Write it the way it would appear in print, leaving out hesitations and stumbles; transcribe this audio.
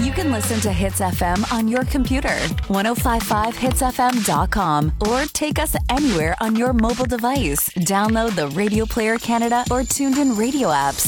You can listen to Hits FM on your computer, 1055hitsfm.com, or take us anywhere on your mobile device. Download the Radio Player Canada or TuneIn radio apps.